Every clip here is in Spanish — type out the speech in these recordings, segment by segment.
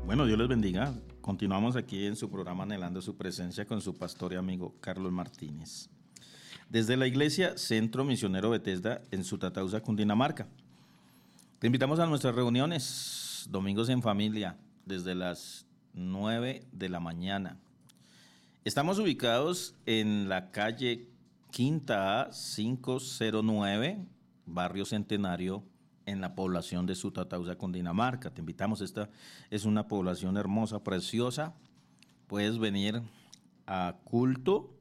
Bueno, Dios les bendiga. Continuamos aquí en su programa Anhelando su presencia con su pastor y amigo Carlos Martínez. Desde la iglesia Centro Misionero Bethesda en Sutatausa, Cundinamarca. Te invitamos a nuestras reuniones, domingos en familia, desde las 9 de la mañana. Estamos ubicados en la calle Quinta A 509, Barrio Centenario, en la población de Sutatausa, Cundinamarca. Te invitamos, esta es una población hermosa, preciosa. Puedes venir a culto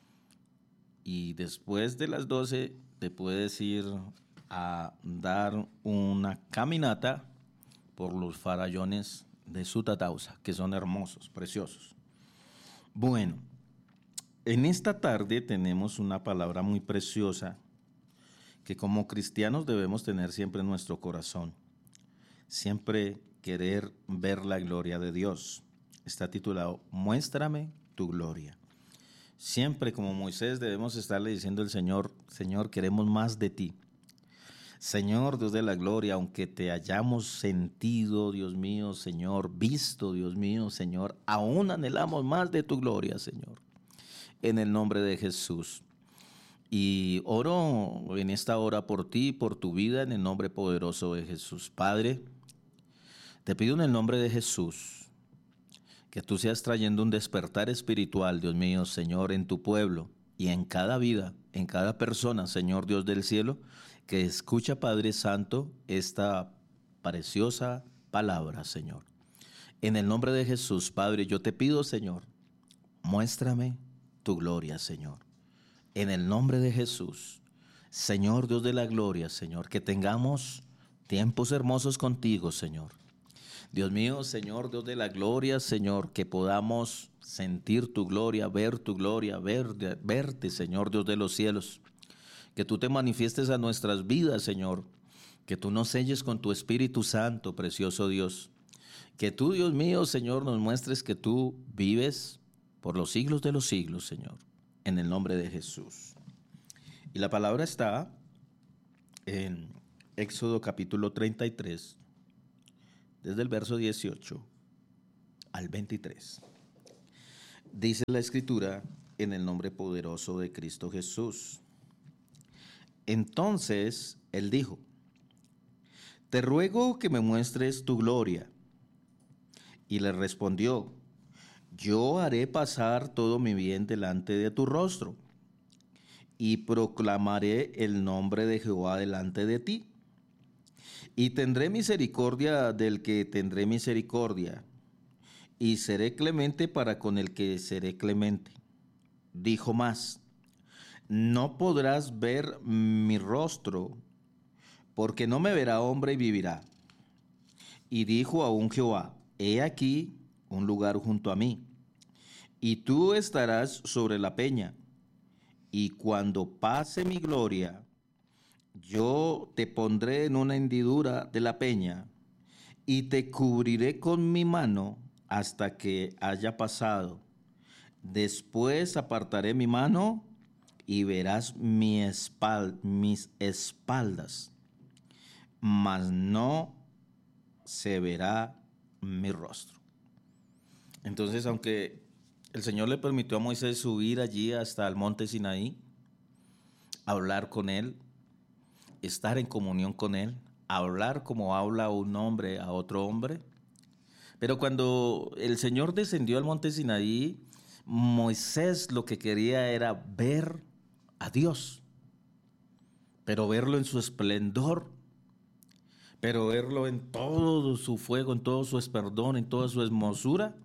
y después de las 12 te puedes ir a dar una caminata por los farallones de Sutatausa, que son hermosos, preciosos. Bueno, en esta tarde tenemos una palabra muy preciosa que como cristianos debemos tener siempre en nuestro corazón. Siempre querer ver la gloria de Dios. Está titulado Muéstrame tu gloria. Siempre como Moisés debemos estarle diciendo al Señor, Señor, queremos más de ti. Señor, Dios de la gloria, aunque te hayamos sentido, Dios mío, Señor, visto, Dios mío, Señor, aún anhelamos más de tu gloria, Señor. En el nombre de Jesús. Y oro en esta hora por ti y por tu vida en el nombre poderoso de Jesús. Padre, te pido en el nombre de Jesús que tú seas trayendo un despertar espiritual, Dios mío, Señor, en tu pueblo y en cada vida, en cada persona, Señor Dios del cielo, que escucha, Padre Santo, esta preciosa palabra, Señor. En el nombre de Jesús, Padre, yo te pido, Señor, muéstrame tu gloria, Señor. En el nombre de Jesús, Señor Dios de la gloria, Señor, que tengamos tiempos hermosos contigo, Señor. Dios mío, Señor Dios de la gloria, Señor, que podamos sentir tu gloria, verte, Señor Dios de los cielos. Que tú te manifiestes a nuestras vidas, Señor. Que tú nos selles con tu Espíritu Santo, precioso Dios. Que tú, Dios mío, Señor, nos muestres que tú vives por los siglos de los siglos, Señor. En el nombre de Jesús. Y la palabra está en Éxodo capítulo 33, desde el verso 18 al 23. Dice la Escritura en el nombre poderoso de Cristo Jesús. Entonces él dijo: Te ruego que me muestres tu gloria. Y le respondió: Yo haré pasar todo mi bien delante de tu rostro, y proclamaré el nombre de Jehová delante de ti. Y tendré misericordia del que tendré misericordia, y seré clemente para con el que seré clemente. Dijo más: No podrás ver mi rostro, porque no me verá hombre y vivirá. Y dijo aún Jehová: He aquí un lugar junto a mí, y tú estarás sobre la peña, y cuando pase mi gloria, yo te pondré en una hendidura de la peña, y te cubriré con mi mano hasta que haya pasado. Después apartaré mi mano, y verás mis espaldas, mas no se verá mi rostro. Entonces, aunque el Señor le permitió a Moisés subir allí hasta el monte Sinaí, hablar con él, estar en comunión con él, hablar como habla un hombre a otro hombre. Pero cuando el Señor descendió al monte Sinaí, Moisés lo que quería era ver a Dios, pero verlo en su esplendor, pero verlo en todo su fuego, en todo su esplendor, en toda su hermosura.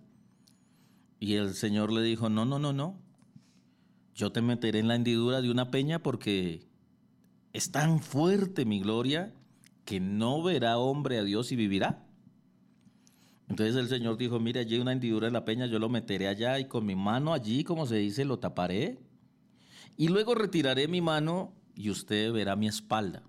Y el Señor le dijo: no, yo te meteré en la hendidura de una peña porque es tan fuerte mi gloria que no verá hombre a Dios y vivirá. Entonces el Señor dijo: mire, allí hay una hendidura en la peña, yo lo meteré allá y con mi mano allí, como se dice, lo taparé. Y luego retiraré mi mano y usted verá mi espalda.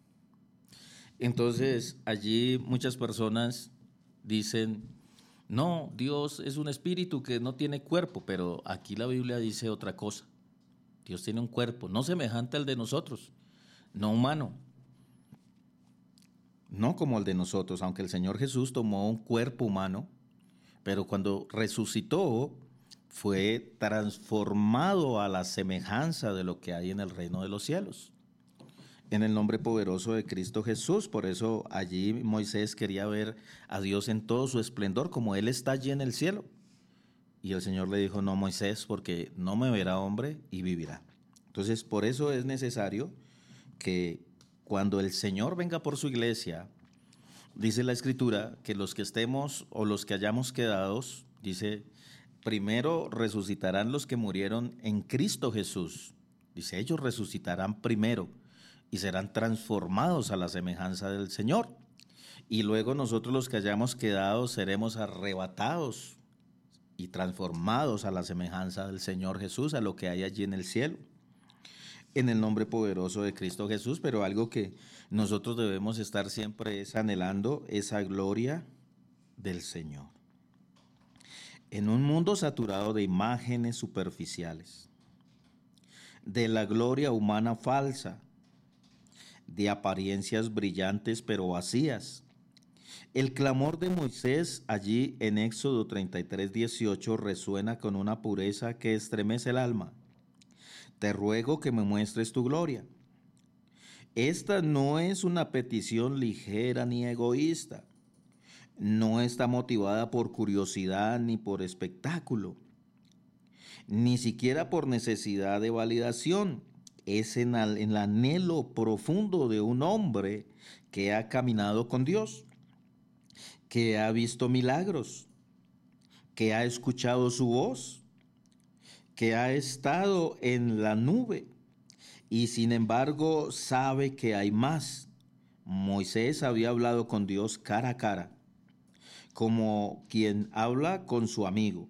Entonces allí muchas personas dicen: no, Dios es un espíritu que no tiene cuerpo, pero aquí la Biblia dice otra cosa. Dios tiene un cuerpo, no semejante al de nosotros, no humano, no como el de nosotros, aunque el Señor Jesús tomó un cuerpo humano, pero cuando resucitó fue transformado a la semejanza de lo que hay en el reino de los cielos. En el nombre poderoso de Cristo Jesús. Por eso allí Moisés quería ver a Dios en todo su esplendor, como Él está allí en el cielo. Y el Señor le dijo, no, Moisés, porque no me verá hombre y vivirá. Entonces, por eso es necesario que cuando el Señor venga por su iglesia, dice la Escritura, que los que estemos o los que hayamos quedado, dice, primero resucitarán los que murieron en Cristo Jesús. Dice, ellos resucitarán primero y serán transformados a la semejanza del Señor. Y luego nosotros los que hayamos quedado seremos arrebatados y transformados a la semejanza del Señor Jesús, a lo que hay allí en el cielo, en el nombre poderoso de Cristo Jesús. Pero algo que nosotros debemos estar siempre es anhelando esa gloria del Señor. En un mundo saturado de imágenes superficiales, de la gloria humana falsa, de apariencias brillantes pero vacías, el clamor de Moisés allí en Éxodo 33:18 resuena con una pureza que estremece el alma. Te ruego que me muestres tu gloria. Esta no es una petición ligera ni egoísta. No está motivada por curiosidad ni por espectáculo, ni siquiera por necesidad de validación. Es en el anhelo profundo de un hombre que ha caminado con Dios, que ha visto milagros, que ha escuchado su voz, que ha estado en la nube y sin embargo sabe que hay más. Moisés había hablado con Dios cara a cara, como quien habla con su amigo.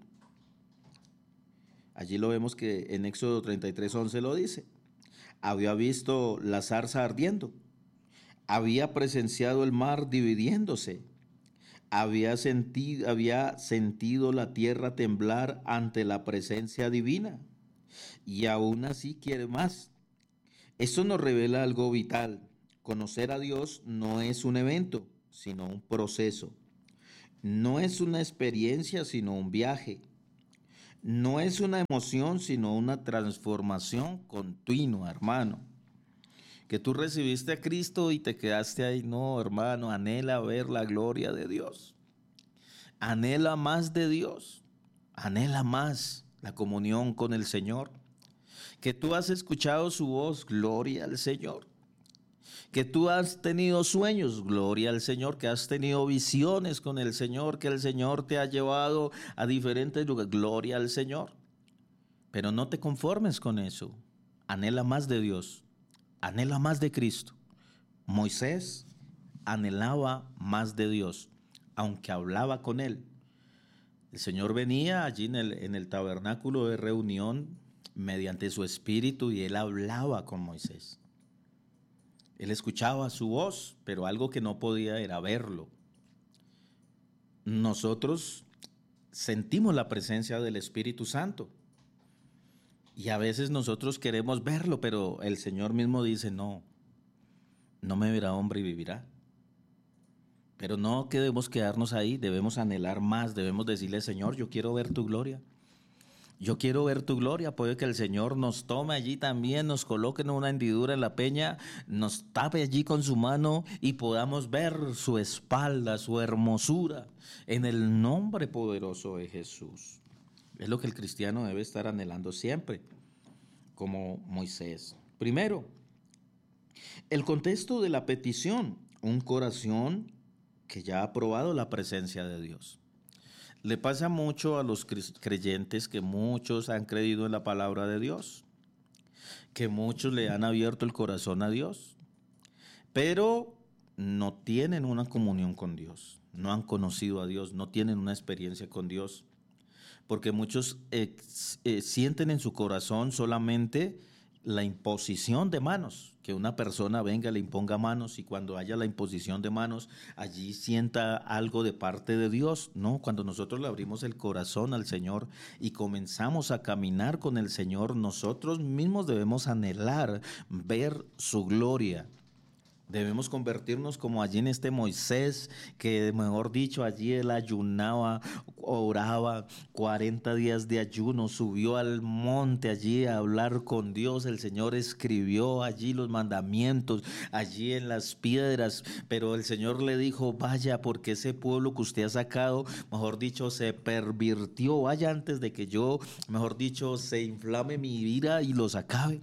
Allí lo vemos que en Éxodo 33:11 lo dice. Había visto la zarza ardiendo, había presenciado el mar dividiéndose, había sentido la tierra temblar ante la presencia divina, y aún así quiere más. Esto nos revela algo vital. Conocer a Dios no es un evento, sino un proceso. No es una experiencia, sino un viaje. No es una emoción, sino una transformación continua, hermano. Que tú recibiste a Cristo y te quedaste ahí. No, hermano, anhela ver la gloria de Dios. Anhela más de Dios. Anhela más la comunión con el Señor. Que tú has escuchado su voz, gloria al Señor. Que tú has tenido sueños, gloria al Señor, que has tenido visiones con el Señor, que el Señor te ha llevado a diferentes lugares, gloria al Señor. Pero no te conformes con eso, anhela más de Dios, anhela más de Cristo. Moisés anhelaba más de Dios, aunque hablaba con él. El Señor venía allí en el tabernáculo de reunión mediante su espíritu y él hablaba con Moisés. Él escuchaba su voz, pero algo que no podía era verlo. Nosotros sentimos la presencia del Espíritu Santo y a veces nosotros queremos verlo, pero el Señor mismo dice, no me verá hombre y vivirá. Pero no debemos quedarnos ahí, debemos anhelar más, debemos decirle, Señor, yo quiero ver tu gloria. Yo quiero ver tu gloria. Puede que el Señor nos tome allí también, nos coloque en una hendidura en la peña, nos tape allí con su mano y podamos ver su espalda, su hermosura, en el nombre poderoso de Jesús. Es lo que el cristiano debe estar anhelando siempre, como Moisés. Primero, el contexto de la petición, un corazón que ya ha probado la presencia de Dios. Le pasa mucho a los creyentes que muchos han creído en la palabra de Dios, que muchos le han abierto el corazón a Dios, pero no tienen una comunión con Dios, no han conocido a Dios, no tienen una experiencia con Dios, porque muchos sienten en su corazón solamente la imposición de manos, que una persona venga, le imponga manos y cuando haya la imposición de manos, allí sienta algo de parte de Dios. No, cuando nosotros le abrimos el corazón al Señor y comenzamos a caminar con el Señor, nosotros mismos debemos anhelar ver su gloria. Debemos convertirnos como allí en este Moisés, que mejor dicho, allí él ayunaba oraba, 40 días de ayuno, subió al monte allí a hablar con Dios. El Señor escribió allí los mandamientos, allí en las piedras, pero el Señor le dijo, vaya, porque ese pueblo que usted ha sacado, mejor dicho, se pervirtió, vaya antes de que yo, mejor dicho, se inflame mi ira y los acabe.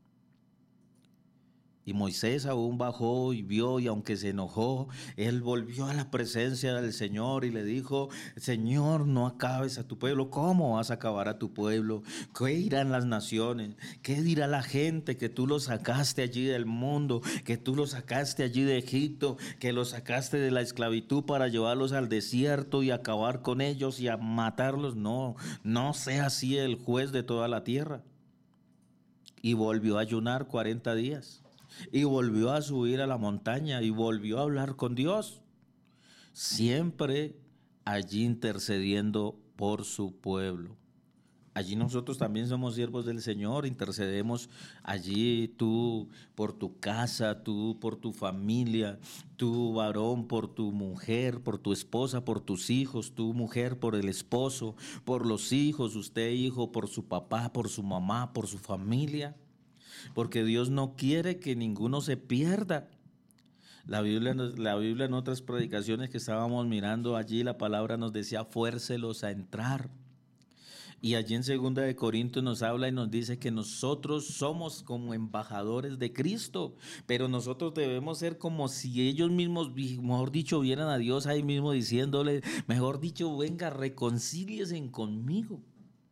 Y Moisés aún bajó y vio, y aunque se enojó, él volvió a la presencia del Señor y le dijo, Señor, no acabes a tu pueblo. ¿Cómo vas a acabar a tu pueblo? ¿Qué dirán las naciones? ¿Qué dirá la gente que tú los sacaste allí del mundo, que tú los sacaste allí de Egipto, que los sacaste de la esclavitud para llevarlos al desierto y acabar con ellos y a matarlos? No, no sea así el juez de toda la tierra. Y volvió a ayunar 40 días. Y volvió a subir a la montaña y volvió a hablar con Dios, siempre allí intercediendo por su pueblo. Allí nosotros también somos siervos del Señor, intercedemos allí tú por tu casa, tú por tu familia, tú varón por tu mujer, por tu esposa, por tus hijos, tú mujer por el esposo, por los hijos, usted hijo por su papá, por su mamá, por su familia. Porque Dios no quiere que ninguno se pierda. La Biblia en otras predicaciones que estábamos mirando allí, la palabra nos decía, fuércelos a entrar. Y allí en 2 Corintios nos habla y nos dice que nosotros somos como embajadores de Cristo, pero nosotros debemos ser como si ellos mismos, mejor dicho, vieran a Dios ahí mismo diciéndole, mejor dicho, venga, reconcíliesen conmigo.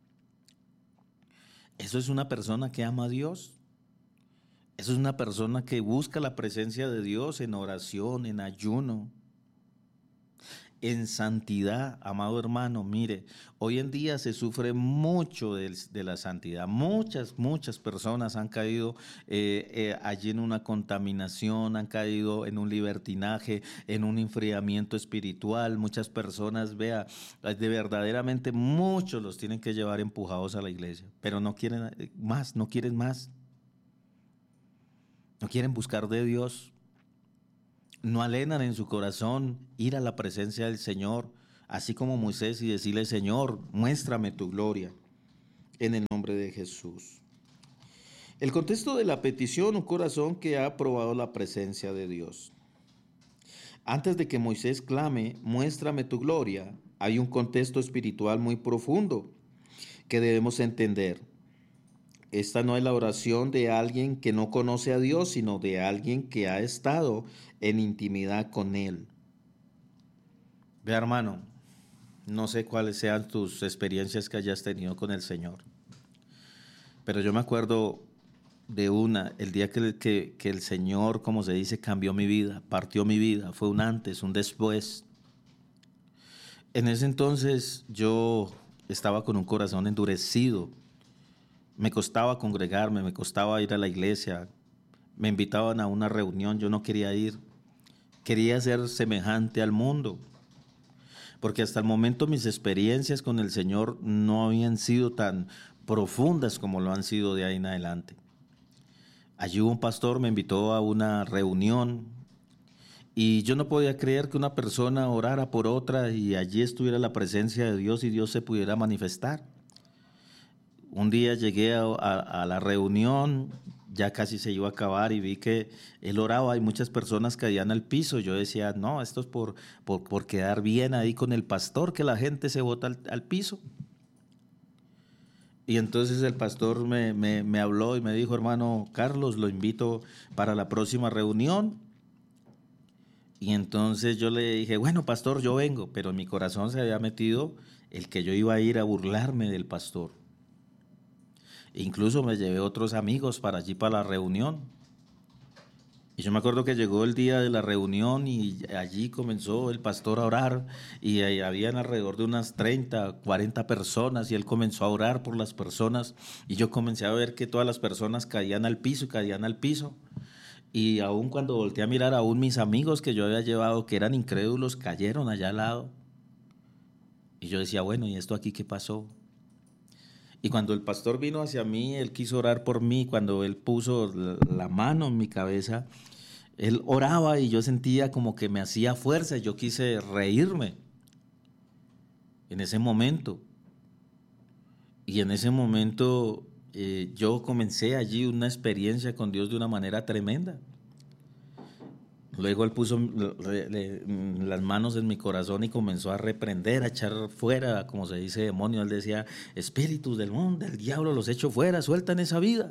Eso es una persona que ama a Dios. Eso es una persona que busca la presencia de Dios en oración, en ayuno, en santidad. Amado hermano, mire, hoy en día se sufre mucho de la santidad. Muchas personas han caído allí en una contaminación, han caído en un libertinaje, en un enfriamiento espiritual. Muchas personas, vea, de verdaderamente muchos los tienen que llevar empujados a la iglesia, pero no quieren más, no quieren más. No quieren buscar de Dios, no alenan en su corazón ir a la presencia del Señor, así como Moisés, y decirle, Señor, muéstrame tu gloria, en el nombre de Jesús. El contexto de la petición, un corazón que ha probado la presencia de Dios. Antes de que Moisés clame, muéstrame tu gloria, hay un contexto espiritual muy profundo que debemos entender. Esta no es la oración de alguien que no conoce a Dios, sino de alguien que ha estado en intimidad con Él. Ve, hermano, no sé cuáles sean tus experiencias que hayas tenido con el Señor, pero yo me acuerdo de el día que el Señor, como se dice, cambió mi vida, partió mi vida, fue un antes, un después. En ese entonces yo estaba con un corazón endurecido. Me costaba congregarme, me costaba ir a la iglesia, me invitaban a una reunión, yo no quería ir, quería ser semejante al mundo, porque hasta el momento mis experiencias con el Señor no habían sido tan profundas como lo han sido de ahí en adelante. Allí un pastor me invitó a una reunión y yo no podía creer que una persona orara por otra y allí estuviera la presencia de Dios y Dios se pudiera manifestar. Un día llegué a la reunión, ya casi se iba a acabar y vi que él oraba y muchas personas caían al piso. Yo decía, no, esto es por quedar bien ahí con el pastor, que la gente se bota al piso. Y entonces el pastor me habló y me dijo, hermano Carlos, lo invito para la próxima reunión. Y entonces yo le dije, bueno, pastor, yo vengo, pero en mi corazón se había metido el que yo iba a ir a burlarme del pastor. Incluso me llevé otros amigos para allí, para la reunión. Y yo me acuerdo que llegó el día de la reunión y allí comenzó el pastor a orar y habían alrededor de unas 30, 40 personas y él comenzó a orar por las personas y yo comencé a ver que todas las personas caían al piso y caían al piso. Y aún cuando volteé a mirar, aún mis amigos que yo había llevado, que eran incrédulos, cayeron allá al lado. Y yo decía, bueno, ¿y esto aquí qué pasó? Y cuando el pastor vino hacia mí, él quiso orar por mí. Cuando él puso la mano en mi cabeza, él oraba y yo sentía como que me hacía fuerza. Yo quise reírme. en ese momento. Y en ese momento yo comencé allí una experiencia con Dios de una manera tremenda. Luego él puso las manos en mi corazón y comenzó a reprender, a echar fuera, como se dice, demonio. Él decía, espíritus del mundo, del diablo, los echo fuera, sueltan esa vida.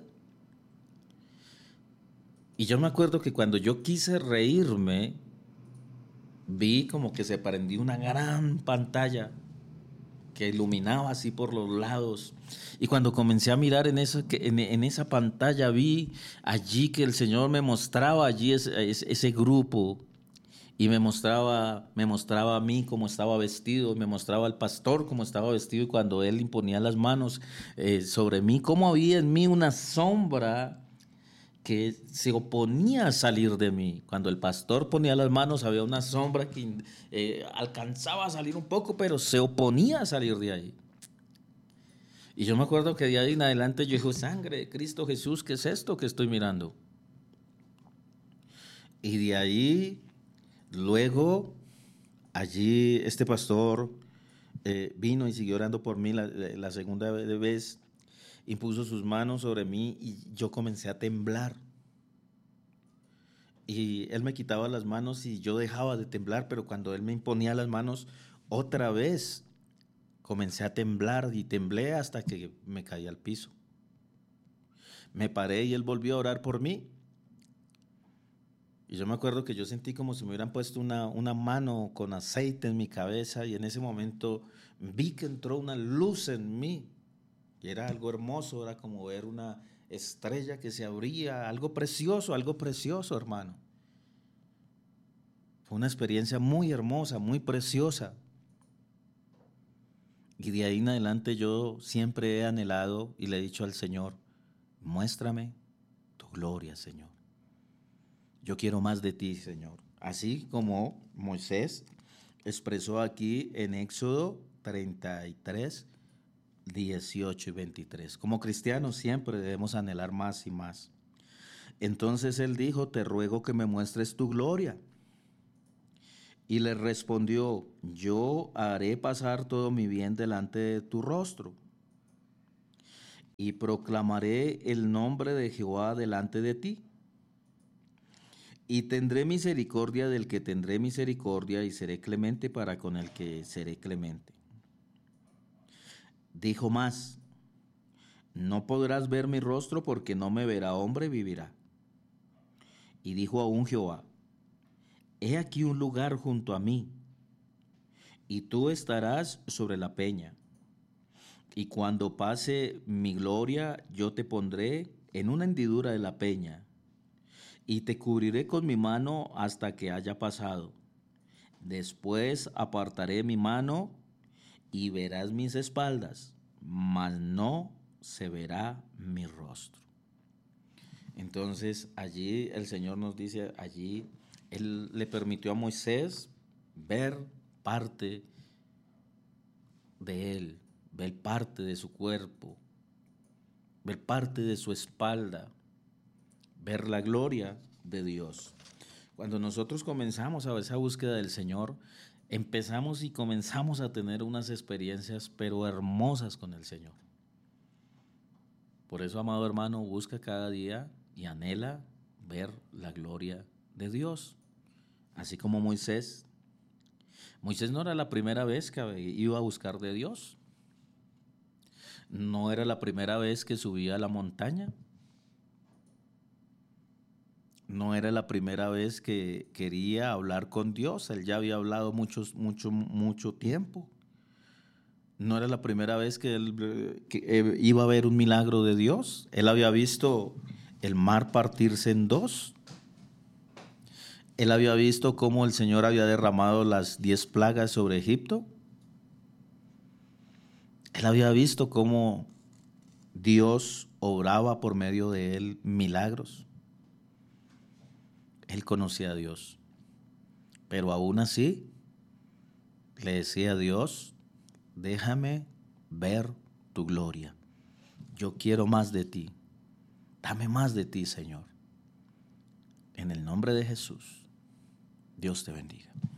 Y yo me acuerdo que cuando yo quise reírme, vi como que se prendió una gran pantalla que iluminaba así por los lados. Y cuando comencé a mirar en esa pantalla, vi allí que el Señor me mostraba allí ese grupo. Y me mostraba a mí cómo estaba vestido, me mostraba al pastor cómo estaba vestido, y cuando él imponía las manos sobre mí, cómo había en mí una sombra que se oponía a salir de mí. Cuando el pastor ponía las manos, había una sombra que alcanzaba a salir un poco, pero se oponía a salir de ahí. Y yo me acuerdo que de ahí en adelante yo dije, sangre de Cristo Jesús, ¿qué es esto que estoy mirando? Y de ahí, luego, allí este pastor vino y siguió orando por mí la segunda vez, impuso sus manos sobre mí y yo comencé a temblar. Y él me quitaba las manos y yo dejaba de temblar, pero cuando él me imponía las manos, otra vez comencé a temblar y temblé hasta que me caí al piso. Me paré y él volvió a orar por mí. Y yo me acuerdo que yo sentí como si me hubieran puesto una mano con aceite en mi cabeza, y en ese momento vi que entró una luz en mí. Y era algo hermoso, era como ver una estrella que se abría, algo precioso, hermano. Fue una experiencia muy hermosa, muy preciosa. Y de ahí en adelante yo siempre he anhelado y le he dicho al Señor, muéstrame tu gloria, Señor. Yo quiero más de ti, Señor. Así como Moisés expresó aquí en Éxodo 33, 18 y 23. Como cristianos siempre debemos anhelar más y más. Entonces él dijo, te ruego que me muestres tu gloria. Y le respondió, yo haré pasar todo mi bien delante de tu rostro, y proclamaré el nombre de Jehová delante de ti. Y tendré misericordia del que tendré misericordia, y seré clemente para con el que seré clemente. Dijo más, no podrás ver mi rostro, porque no me verá hombre, vivirá. Y dijo aún Jehová, he aquí un lugar junto a mí, y tú estarás sobre la peña. Y cuando pase mi gloria, yo te pondré en una hendidura de la peña, y te cubriré con mi mano hasta que haya pasado. Después apartaré mi mano y verás mis espaldas, mas no se verá mi rostro. Entonces allí el Señor nos dice, allí Él le permitió a Moisés ver parte de Él, ver parte de su cuerpo, ver parte de su espalda, ver la gloria de Dios. Cuando nosotros comenzamos a esa búsqueda del Señor, empezamos y comenzamos a tener unas experiencias pero hermosas con el Señor. Por eso, amado hermano, busca cada día y anhela ver la gloria de Dios. Así como Moisés. Moisés no era la primera vez que iba a buscar de Dios. No era la primera vez que subía a la montaña. No era la primera vez que quería hablar con Dios. Él ya había hablado mucho tiempo. No era la primera vez que él iba a ver un milagro de Dios. Él había visto el mar partirse en dos. Él había visto cómo el Señor había derramado las 10 plagas sobre Egipto. Él había visto cómo Dios obraba por medio de él milagros. Él conocía a Dios. Pero aún así le decía a Dios, déjame ver tu gloria. Yo quiero más de ti. Dame más de ti, Señor. En el nombre de Jesús, Dios te bendiga.